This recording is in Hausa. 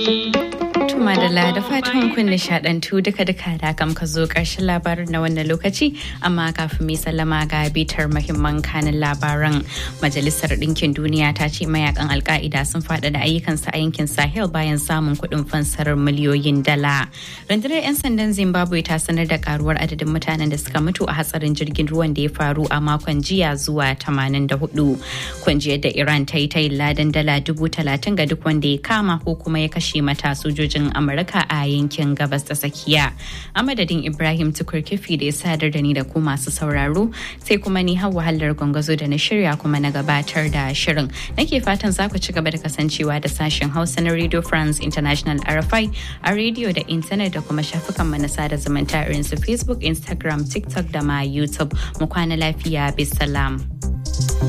Madalla da fatan kun nishadantu duka-duka da kam ka zo ƙarshen labarin na wannan lokaci, amma kafin mai sallama ga bitar muhimman kanin labaran. Majalisar Ɗinkin Duniya ta ce mayakan Al-Qaida sun faɗaɗa ayyukansu a yankin Sahel bayan samun kuɗin fansar miliyoyin dala. Rundunar 'yan sandan Zimbabwe ta sanar da karuwar adadin mutanen da suka mutu a hatsarin jirgin ruwan da ya faru a makon jiya zuwa 84. Kun ji yadda Iran ta yi tayin ladan dala 30,000 ga duk wanda ya kama ko kuma ya kashe mata sojojin Amurka a yankin gabas ta tsakiya. A madadin Ibrahim Tukur Kifi da ya sadar da ni da ku masu sauraro, sai kuma ni Hauwa Hallar Gwangwazo da na shirya kuma na gabatar da shirin. Nake fatan za ku ci gaba da kasancewa da sashen Hausa na Radio France International RFI a rediyo da intanet da kuma shafukan mu na sada zumunta irin su Facebook, Instagram, TikTok da ma YouTube. Mu kwana lafiya, bisalam.